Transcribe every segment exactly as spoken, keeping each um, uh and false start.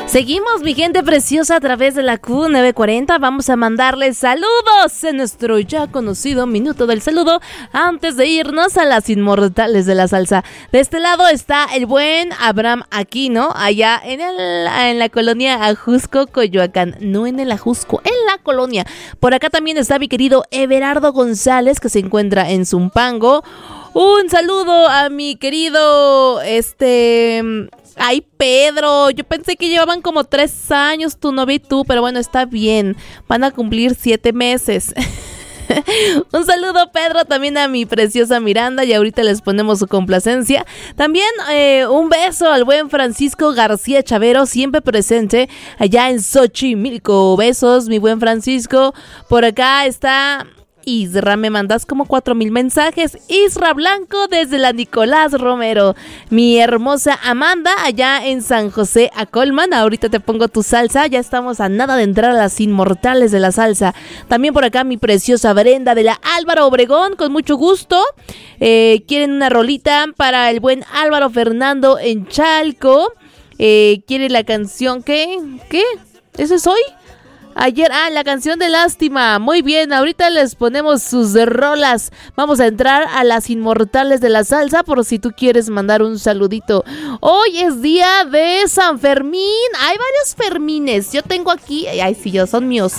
Seguimos, mi gente preciosa, a través de la Q nueve cuarenta. Vamos a mandarles saludos en nuestro ya conocido Minuto del Saludo antes de irnos a las inmortales de la salsa. De este lado está el buen Abraham Aquino, allá en, el, en la colonia Ajusco, Coyoacán. No en el Ajusco, en la colonia. Por acá también está mi querido Everardo González, que se encuentra en Zumpango. Un saludo a mi querido, este... Ay, Pedro, yo pensé que llevaban como tres años tu novia y tú, pero bueno, está bien, van a cumplir siete meses. Un saludo, Pedro, también a mi preciosa Miranda, y ahorita les ponemos su complacencia. También eh, un beso al buen Francisco García Chavero, siempre presente allá en Xochimilco. Besos, mi buen Francisco. Por acá está... Isra, me mandas como cuatro mil mensajes. Isra Blanco desde la Nicolás Romero. Mi hermosa Amanda allá en San José Acolman. Ahorita te pongo tu salsa. Ya estamos a nada de entrar a las inmortales de la salsa. También por acá mi preciosa Brenda de la Álvaro Obregón. Con mucho gusto. Eh, quieren una rolita para el buen Álvaro Fernando en Chalco. Eh, ¿Quiere la canción? ¿Qué? ¿Qué? ¿Ese es hoy? Ayer, ah, la canción de Lástima. Muy bien, ahorita les ponemos sus rolas. Vamos a entrar a las inmortales de la salsa por si tú quieres mandar un saludito. Hoy es día de San Fermín. Hay varios Fermines. Yo tengo aquí, ay sí, yo son míos.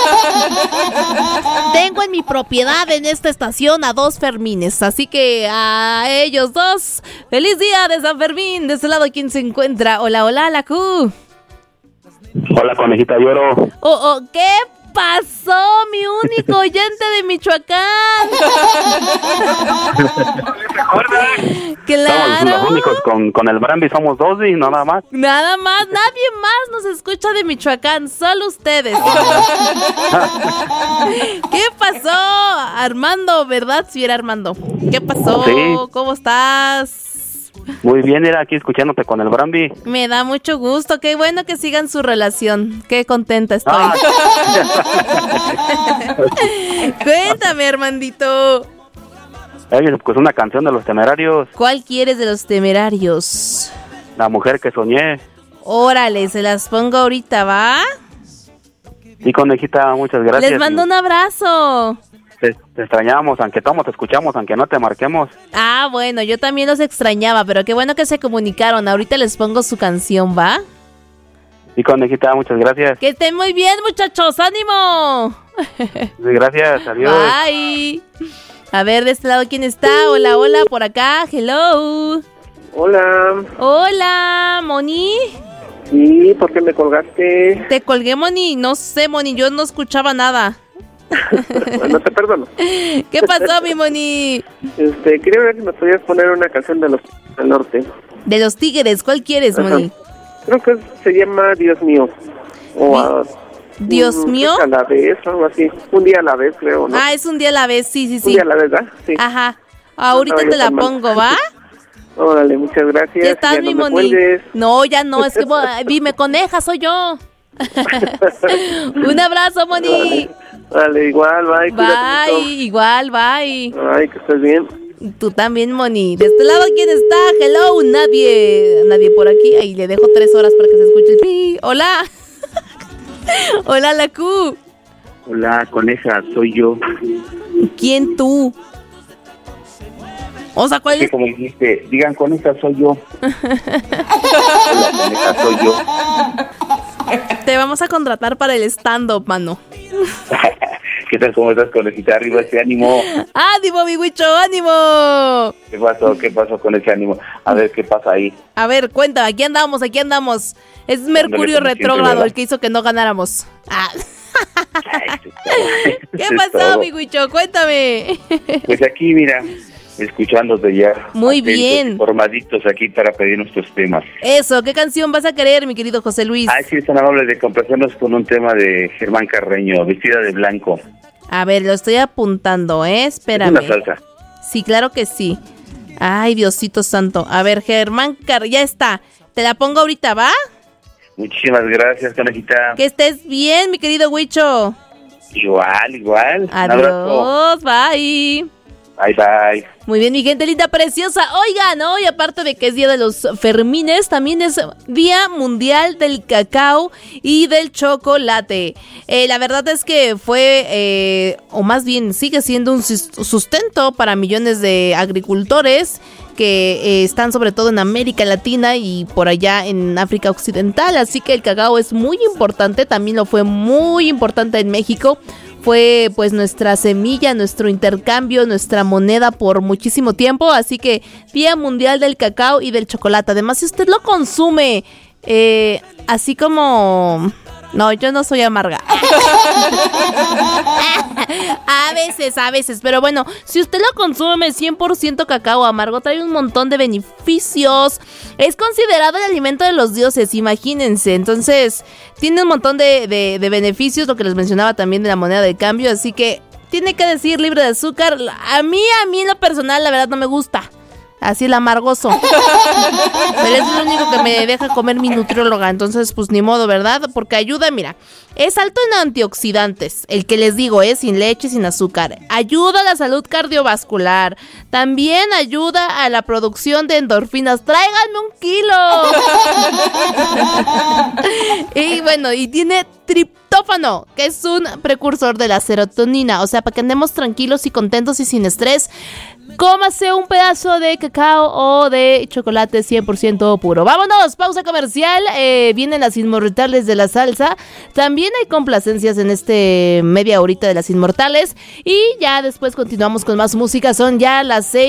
Tengo en mi propiedad en esta estación a dos Fermines. Así que a ellos dos, feliz día de San Fermín. De ese lado, ¿quién se encuentra? Hola, hola, la Q. Hola, conejita lloro. Oh, oh, ¿qué pasó, mi único oyente de Michoacán? ¿Se acuerdan? Claro. Somos los únicos con, con el Brandy, somos dos y nada más. Nada más, nadie más nos escucha de Michoacán, solo ustedes. ¿Qué pasó, Armando? ¿Verdad? Si era Armando. ¿Qué pasó? Sí. ¿Cómo estás? Muy bien, era aquí escuchándote con el Brandy. Me da mucho gusto, qué bueno que sigan su relación. Qué contenta estoy. Ah. Cuéntame, Armandito. Oye, pues una canción de Los Temerarios. ¿Cuál quieres de Los Temerarios? La mujer que soñé. Órale, se las pongo ahorita, ¿va? Sí, conejita, muchas gracias. Les mando un abrazo. Te, te extrañamos, aunque todos te escuchamos, aunque no te marquemos. Ah, bueno, yo también los extrañaba, pero qué bueno que se comunicaron. Ahorita les pongo su canción, ¿va? Sí, conejita, muchas gracias. Que estén muy bien, muchachos, ¡ánimo! Sí, gracias, adiós. Bye. A ver, de este lado, ¿quién está? Hola, hola, por acá, hello. Hola. Hola, Moni. Sí, ¿por qué me colgaste? Te colgué, Moni, no sé, Moni, yo no escuchaba nada. No te perdono. ¿Qué pasó, mi Moni? Este, quería ver si me podías poner una canción de los del norte. De los Tigres, ¿cuál quieres, Ajá. Moni? Creo que se llama Dios mío. O a, ¿Dios un, mío? A la vez, algo así. Un día a la vez, creo, ¿no? Ah, es un día a la vez, sí, sí, sí. Un día a la vez, ¿verdad? Sí. Ajá. Ahorita No, te la tan mal. pongo, ¿va? Órale, muchas gracias. ¿Qué tal, Ya mi no me Moni? cuelgues. No, ya no, es que bo- dime, coneja, soy yo. Un abrazo, Moni. Vale, igual, bye. cuídate Bye, mucho. igual, bye. Ay, que estés bien. Tú también, Moni. De este lado, ¿quién está? Hello, nadie. Nadie por aquí. Ahí le dejo tres horas para que se escuche el pi. Hola. Hola, la Q. Hola, coneja, soy yo. ¿Quién tú? O sea, ¿cuál Sí, es? como dijiste, digan coneja, soy yo. Hola, coneja, soy yo. Te vamos a contratar para el stand-up, mano. ¿Qué tal? ¿Cómo estás, conejita? Arriba ese ánimo. ¡Ánimo, mi Huicho! ¡Ánimo! ¿Qué pasó? ¿Qué pasó con ese ánimo? A ver, ¿qué pasa ahí? A ver, cuenta, aquí andamos, aquí andamos. Es Mercurio como siempre, retrógrado ¿verdad? el que hizo que no ganáramos. Ah. Eso es todo. ¿Qué Eso es pasó, todo. mi Huicho? Cuéntame. Pues aquí, mira, escuchándote ya. Muy atentos, bien. formaditos aquí para pedir nuestros temas. Eso, ¿qué canción vas a querer, mi querido José Luis? Ay, sí, es tan amable de complacernos con un tema de Germán Carreño, Vestida de Blanco. A ver, lo estoy apuntando, ¿eh? Espérame. Es una salsa. Sí, claro que sí. Ay, Diosito santo. A ver, Germán Car... Ya está. Te la pongo ahorita, ¿va? Muchísimas gracias, conejita. Que estés bien, mi querido Huicho. Igual, igual. Un abrazo. Adiós, bye. Bye, bye. Muy bien, mi gente linda, preciosa. Oigan, hoy aparte de que es Día de los Fermines, también es Día Mundial del Cacao y del Chocolate. Eh, la verdad es que fue, eh, o más bien sigue siendo un sustento para millones de agricultores que eh, están sobre todo en América Latina y por allá en África Occidental. Así que el cacao es muy importante, también lo fue muy importante en México. Fue pues nuestra semilla, nuestro intercambio, nuestra moneda por muchísimo tiempo. Así que Día Mundial del Cacao y del Chocolate. Además, si usted lo consume eh, así como... No, yo no soy amarga. A veces, a veces. Pero bueno, si usted lo consume cien por ciento cacao amargo, trae un montón de beneficios. Es considerado el alimento de los dioses, imagínense. Entonces, tiene un montón de, de, de beneficios, lo que les mencionaba también de la moneda de cambio. Así que tiene que decir libre de azúcar. A mí, a mí en lo personal, la verdad no me gusta. Así el amargoso. Pero es lo único que me deja comer mi nutrióloga. Entonces, pues ni modo, ¿verdad? Porque ayuda, mira, es alto en antioxidantes. El que les digo es sin leche, sin azúcar. Ayuda a la salud cardiovascular. También ayuda a la producción de endorfinas. ¡Tráiganme un kilo! Y bueno, y tiene triptófano, que es un precursor de la serotonina. O sea, para que andemos tranquilos y contentos y sin estrés, cómase un pedazo de cacao o de chocolate cien por ciento puro. Vámonos, pausa comercial. Eh, vienen las inmortales de la salsa. También hay complacencias en este media horita de las inmortales. Y ya después continuamos con más música. Son ya las seis.